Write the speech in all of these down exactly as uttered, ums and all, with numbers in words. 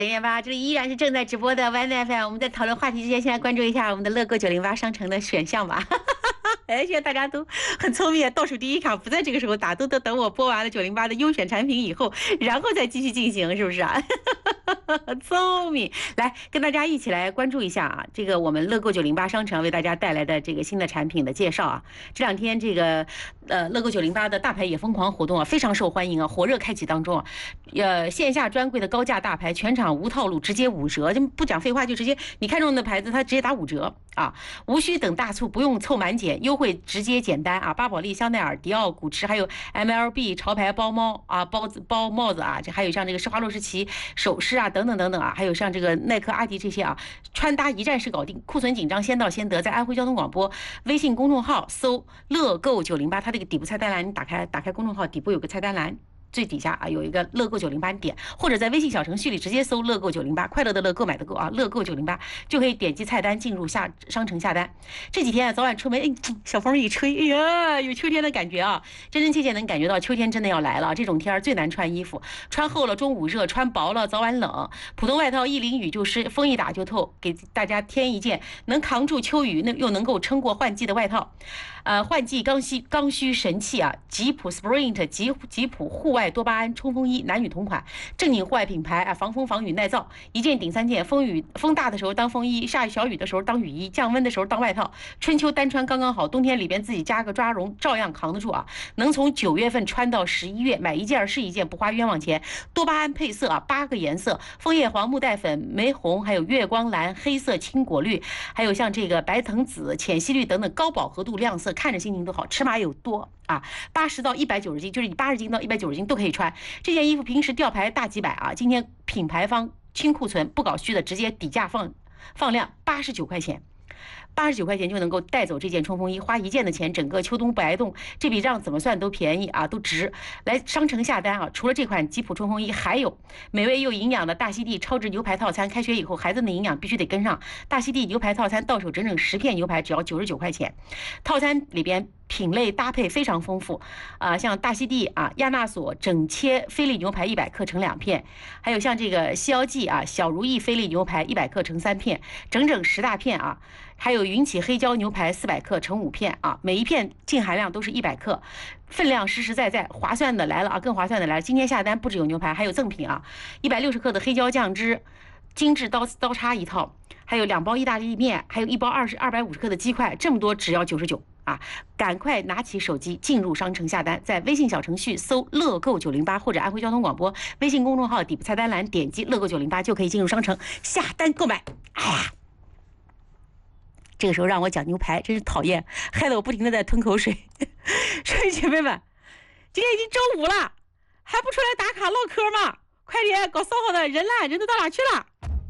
零点八，这里依然是正在直播的 Y F M。我们在讨论话题之前，先来关注一下我们的乐购九零八商城的选项吧。哎，现在大家都很聪明，倒数第一卡不在这个时候打，都都等我播完了九零八的优选产品以后，然后再继续进行，是不是啊？聪明，来跟大家一起来关注一下啊，这个我们乐购九零八商城为大家带来的这个新的产品的介绍啊。这两天这个呃乐购九零八的大牌也疯狂活动啊，非常受欢迎啊，火热开启当中啊。呃，线下专柜的高价大牌，全场无套路，直接五折，就不讲废话，就直接你看中的牌子，它直接打五折啊，无需等大促，不用凑满减，优惠直接简单啊！巴宝莉、香奈儿、迪奥、古驰，还有 M L B 潮牌包猫啊、包子包帽子啊，这还有像这个施华洛世奇首饰啊等等等等啊，还有像这个耐克、阿迪这些啊，穿搭一站式搞定，库存紧张先到先得，在安徽交通广播微信公众号搜乐购九零八，它这个底部菜单栏，你打开打开公众号底部有个菜单栏。最底下啊有一个乐购九零八点，或者在微信小程序里直接搜乐购九零八，快乐的乐，购买的购啊，乐购九零八就可以点击菜单进入下商城下单。这几天啊早晚出门，哎，小风一吹，哎呀，有秋天的感觉啊，真真切切能感觉到秋天真的要来了。这种天最难穿衣服，穿厚了中午热，穿薄了早晚冷。普通外套一淋雨就湿，风一打就透，给大家添一件能扛住秋雨，那又能够撑过换季的外套。呃，换季刚需刚需神器啊，吉普 Sprint 吉吉普户外多巴胺冲锋衣，男女同款，正经户外品牌啊，防风防雨耐造，一件顶三件，风雨风大的时候当风衣，下小雨的时候当雨衣，降温的时候当外套，春秋单穿刚刚好，冬天里边自己加个抓绒照样扛得住啊，能从九月份穿到十一月，买一件是一件，不花冤枉钱。多巴胺配色啊，八个颜色，枫叶黄、木带粉、玫红，还有月光蓝、黑色、青果绿，还有像这个白藤紫、浅茜绿等等，高饱和度亮色，看着心情都好。尺码有多啊，八十到一百九十斤，就是你八十斤到一百九十斤都可以穿。这件衣服平时吊牌大几百啊，今天品牌方清库存，不搞虚的，直接底价放放量八十九块钱。八十九块钱就能够带走这件冲锋衣，花一件的钱，整个秋冬不挨冻，这笔账怎么算都便宜啊，都值。来商城下单啊！除了这款吉普冲锋衣，还有美味又营养的大溪地超值牛排套餐。开学以后，孩子的营养必须得跟上。大溪地牛排套餐到手整整十片牛排，只要九十九块钱。套餐里边品类搭配非常丰富啊，像大溪地啊、亚纳索整切菲力牛排一百克乘两片，还有像这个西瑶记啊小如意菲力牛排一百克乘三片，整整十大片啊。还有云起黑椒牛排四百克乘五片啊，每一片净含量都是一百克，分量实实在在，划算的来了啊，更划算的来了！今天下单不只有牛排，还有赠品啊，一百六十克的黑椒酱汁，精致刀刀叉一套，还有两包意大利面，还有一包二十二百五十克的鸡块，这么多只要九十九啊！赶快拿起手机进入商城下单，在微信小程序搜乐购九零八或者安徽交通广播微信公众号底部菜单栏点击乐购九零八就可以进入商城下单购买。哎呀！这个时候让我讲牛排，真是讨厌，害得我不停的在吞口水。所以姐妹们，今天已经周五了，还不出来打卡唠嗑吗？快点，搞骚好的人啦，人都到哪去了？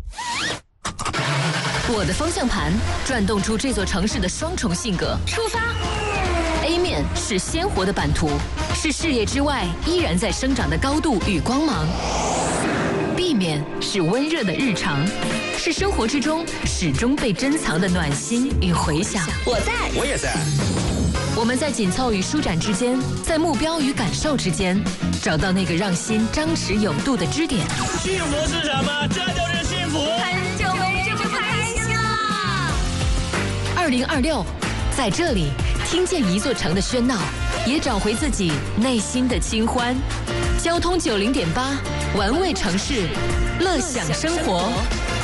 我的方向盘转动出这座城市的双重性格。出发 A 面是鲜活的版图，是事业之外依然在生长的高度与光芒。B 面是温热的日常，是生活之中始终被珍藏的暖心与回响。 我在， 我也在。 我们在紧凑与舒展之间，在目标与感受之间，找到那个让心张弛有度的支点。 幸福是什么？这就是幸福。 很久没这么开心了。 二零二六，在这里听见一座城的喧闹，也找回自己内心的清欢。交通九零点八，玩味城市，乐享生活。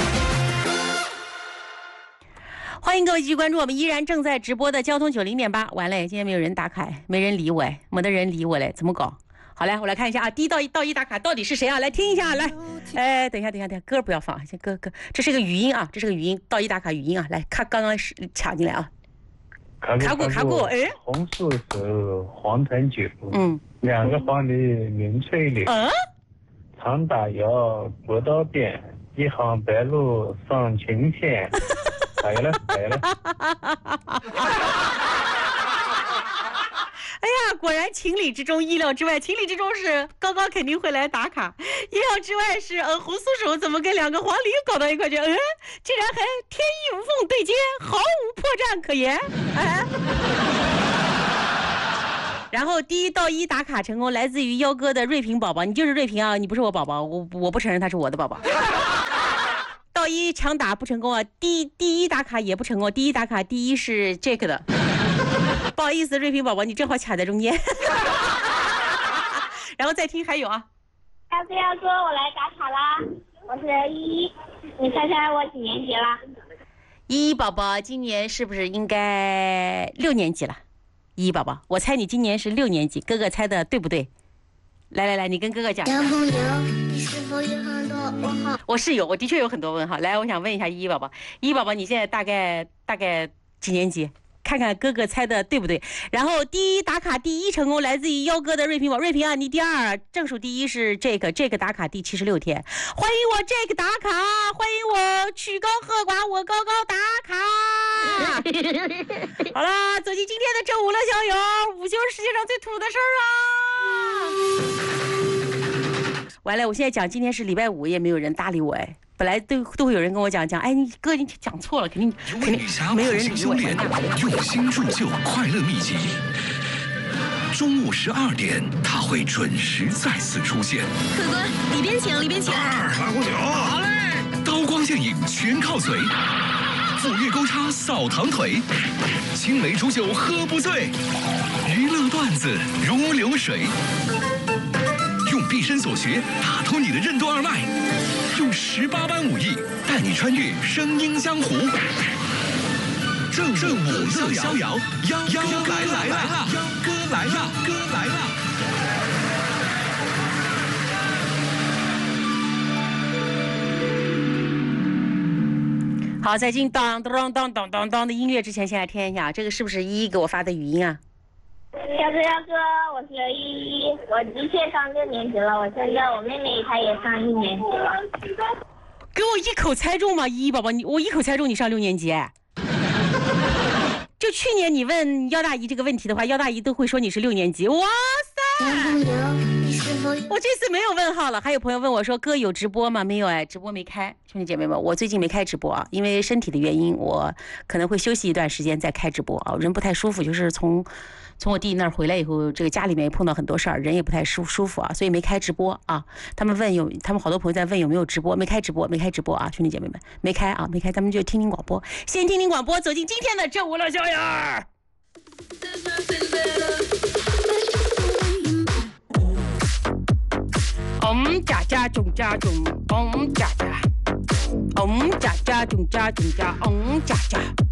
欢迎各位继续关注我们依然正在直播的交通九零点八。完了，今天没有人打卡，没人理我哎，没得人理我嘞，怎么搞？好来，我来看一下啊，第一到一到一打卡到底是谁啊？来听一下，来，哎，等一下，等一下，等一下，歌不要放，先歌歌，这是个语音啊，这是个语音，到一打卡语音啊，来，看刚刚是卡进来啊，卡过卡过，哎， 红素是黄藤酒， 嗯，两个黄鹂鸣翠柳， 嗯， 常打摇国道边，一行白鹭上青天。来了来了！ 哎呀，果然情理之中，意料之外。情理之中是刚刚肯定会来打卡，意料之外是呃红酥手怎么跟两个黄鹂搞到一块去？嗯，竟然还天衣无缝对接，毫无破绽可言。哎。然后第一到一打卡成功，来自于幺哥的瑞平宝宝，你就是瑞平啊，你不是我宝宝，我我不承认他是我的宝宝。 报一强打不成功啊，第第一打卡也不成功，第一打卡第一是这个的，不好意思，瑞平宝宝，你正好卡在中间。然后再听还有啊， 要不要说我来打卡啦？我是依依，你猜猜我几年级啦？ 依依宝宝今年是不是应该六年级了？依依宝宝，我猜你今年是六年级，哥哥猜的对不对？来来来，你跟哥哥讲。 男朋友，你是否有很多问号？ 我是有，我的确有很多问号。来，我想问一下依依宝宝，依依宝宝，你现在大概大概几年级？看看哥哥猜的对不对。然后第一打卡第一成功来自于幺哥的瑞平宝，瑞平啊，你第二，正数第一是这个，这个打卡第七十六天。欢迎我这个打卡，欢迎我曲高和寡，我高高打卡。好了，走进今天的正午了，小友，午休是世界上最土的事儿啊！完了，我现在讲今天是礼拜五，也没有人搭理我哎。本来都都会有人跟我讲讲，哎，你哥你讲错了，肯定肯定没有人理我。 用心铸就快乐秘籍。中午十二点，他会准时再次出现。 客官，里边请，里边请。 二拉壶酒，好嘞。刀光剑影全靠嘴，斧钺钩叉扫堂腿，青梅煮酒喝不醉，娱乐段子如流水。用毕生所学打通你的任督二脉，用十八般武艺带你穿越声音江湖。正正午乐逍遥，幺幺哥来了，幺哥来了，哥来了。 好，在进当当当当当当的音乐之前，先来听一下，这个是不是依依给我发的语音啊？ 要哥要哥，我是依依，我的确上六年级了，我现在我妹妹她也上一年级了。 给我一口猜中吗？依依宝宝，你我一口猜中你上六年级。就去年你问姚大姨这个问题的话，姚大姨都会说你是六年级。哇塞！我这次没有问号了。还有朋友问我说，哥有直播吗？没有哎，直播没开。兄弟姐妹们，我最近没开直播啊，因为身体的原因，我可能会休息一段时间再开直播啊。人不太舒服，就是从从我弟那儿回来以后，这个家里面也碰到很多事儿，人也不太舒舒服啊，所以没开直播啊。他们问有，他们好多朋友在问有没有直播，没开直播，没开直播啊，兄弟姐妹们，没开啊，没开，咱们就听听广播，先听听广播，走进今天的正午了，小眼儿。嗯，家家中家中，嗯家家，嗯家家中家中家，嗯家家。